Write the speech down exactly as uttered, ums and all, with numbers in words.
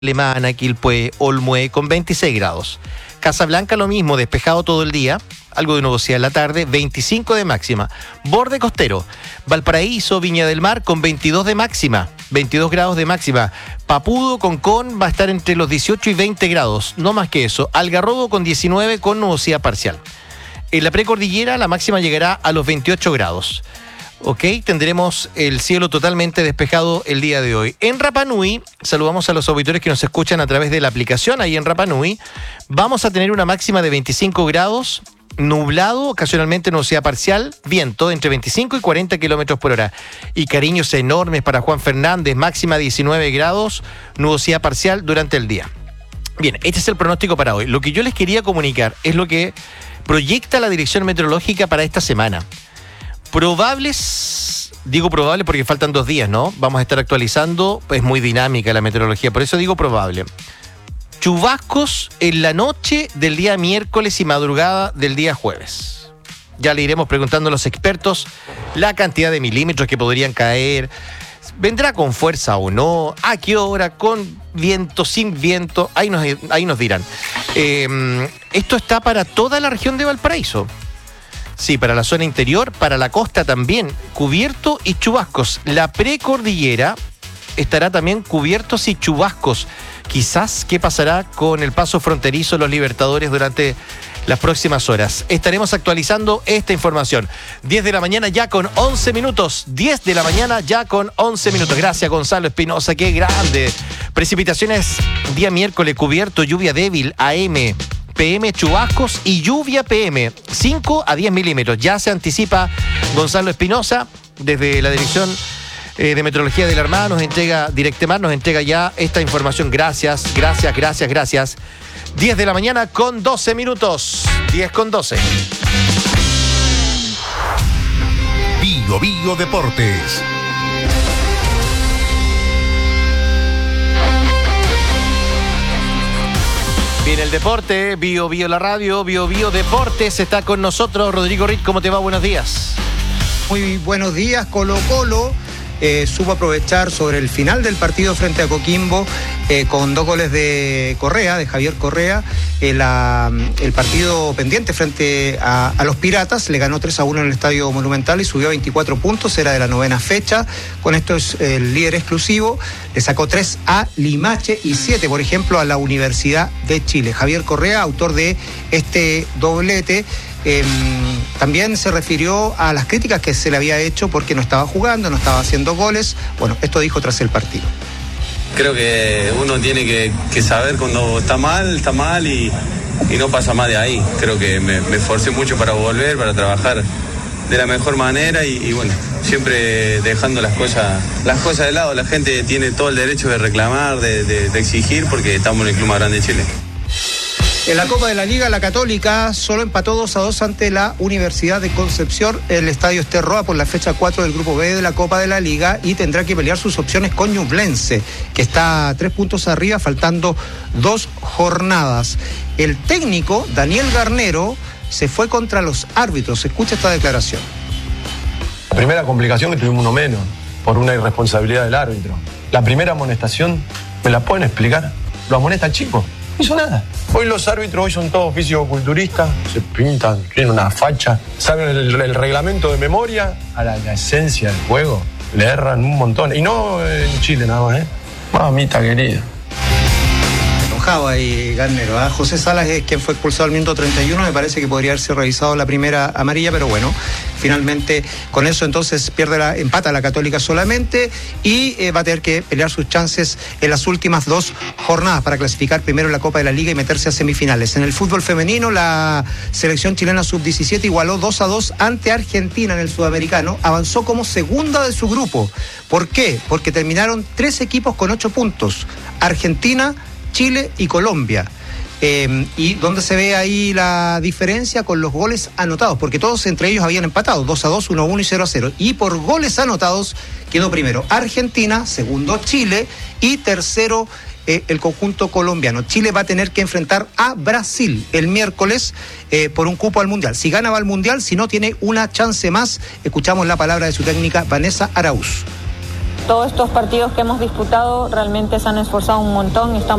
Alemana, Quilpué, Olmué, con veintiséis grados. Casablanca lo mismo, despejado todo el día, algo de nubosidad en la tarde, veinticinco de máxima. Borde costero, Valparaíso, Viña del Mar, con veintidós de máxima, veintidós grados de máxima. Papudo, Concón, va a estar entre los dieciocho y veinte grados, no más que eso. Algarrobo con diecinueve, con nubosidad parcial. En la precordillera, la máxima llegará a los veintiocho grados. Ok, tendremos el cielo totalmente despejado el día de hoy. En Rapa Nui, saludamos a los auditores que nos escuchan a través de la aplicación ahí en Rapa Nui. Vamos a tener una máxima de veinticinco grados, nublado, ocasionalmente nubosidad parcial, viento entre veinticinco y cuarenta kilómetros por hora. Y cariños enormes para Juan Fernández, máxima diecinueve grados, nubosidad parcial durante el día. Bien, este es el pronóstico para hoy. Lo que yo les quería comunicar es lo que proyecta la Dirección Meteorológica para esta semana. Probables, digo probable porque faltan dos días, ¿no? Vamos a estar actualizando, es muy dinámica la meteorología, por eso digo probable. Chubascos en la noche del día miércoles y madrugada del día jueves. Ya le iremos preguntando a los expertos la cantidad de milímetros que podrían caer. ¿Vendrá con fuerza o no? ¿A qué hora? ¿Con viento? ¿Sin viento? Ahí nos, ahí nos dirán. Eh, esto está para toda la región de Valparaíso. Sí, para la zona interior, para la costa también, cubierto y chubascos. La precordillera estará también cubiertos y chubascos. Quizás, ¿qué pasará con el paso fronterizo de los Libertadores durante las próximas horas? Estaremos actualizando esta información. diez de la mañana ya con once minutos. diez de la mañana ya con once minutos. Gracias, Gonzalo Espinosa, qué grande. Precipitaciones día miércoles, cubierto, lluvia débil, A M. P M, chubascos y lluvia P M, cinco a diez milímetros. Ya se anticipa Gonzalo Espinosa desde la Dirección eh, de Meteorología de la Armada, nos entrega, Directemar nos entrega ya esta información. Gracias, gracias, gracias, gracias. diez de la mañana con doce minutos. diez con doce. Bio Bio Deportes. Viene el deporte, Bio Bio la radio, Bio Bio Deportes, está con nosotros Rodrigo Ritt. ¿Cómo te va? Buenos días. Muy buenos días. Colo Colo eh, supo aprovechar sobre el final del partido frente a Coquimbo eh, con dos goles de Correa, de Javier Correa, eh, la, el partido pendiente frente a, a los Piratas. Le ganó tres a uno en el Estadio Monumental y subió a veinticuatro puntos, era de la novena fecha. Con esto es el líder exclusivo. Le sacó tres a Limache y siete, por ejemplo, a la Universidad de Chile. Javier Correa, autor de este doblete, eh, también se refirió a las críticas que se le había hecho porque no estaba jugando, no estaba haciendo goles. Bueno, esto dijo tras el partido. Creo que uno tiene que, que saber cuando está mal, está mal y, y no pasa más de ahí. Creo que me, me esforcé mucho para volver, para trabajar de la mejor manera y, y bueno, siempre dejando las cosas las cosas de lado. La gente tiene todo el derecho de reclamar, de, de, de exigir, porque estamos en el club más grande de Chile. En la Copa de la Liga, la Católica solo empató dos a dos ante la Universidad de Concepción en el Estadio Esterroa por la fecha cuatro del Grupo B de la Copa de la Liga y tendrá que pelear sus opciones con Ñublense, que está a tres puntos arriba, faltando dos jornadas. El técnico, Daniel Garnero, se fue contra los árbitros. Escucha esta declaración. La primera complicación que tuvimos uno menos, por una irresponsabilidad del árbitro. La primera amonestación, ¿me la pueden explicar? Lo amonesta el chico, no hizo nada. Hoy los árbitros hoy son todos físico-culturistas, se pintan, tienen una facha, saben el, el reglamento de memoria, a la, la esencia del juego, le erran un montón. Y no en Chile nada más, ¿eh? Mamita querida. Y Garnero, ¿eh? José Salas es quien fue expulsado al minuto treinta y uno, me parece que podría haberse revisado la primera amarilla, pero bueno, finalmente con eso entonces pierde la, empata la Católica solamente y eh, va a tener que pelear sus chances en las últimas dos jornadas para clasificar primero en la Copa de la Liga y meterse a semifinales. En el fútbol femenino, la selección chilena sub diecisiete igualó dos a dos ante Argentina en el Sudamericano, avanzó como segunda de su grupo. ¿Por qué? Porque terminaron tres equipos con ocho puntos, Argentina, Chile y Colombia. Eh, y donde se ve ahí la diferencia con los goles anotados, porque todos entre ellos habían empatado, dos a dos, uno a uno y cero a cero. Y por goles anotados quedó primero Argentina, segundo Chile y tercero eh, el conjunto colombiano. Chile va a tener que enfrentar a Brasil el miércoles eh, por un cupo al Mundial. Si gana va al Mundial, si no tiene una chance más. Escuchamos la palabra de su técnica Vanessa Araúz. todos estos partidos que hemos disputado realmente se han esforzado un montón. Estamos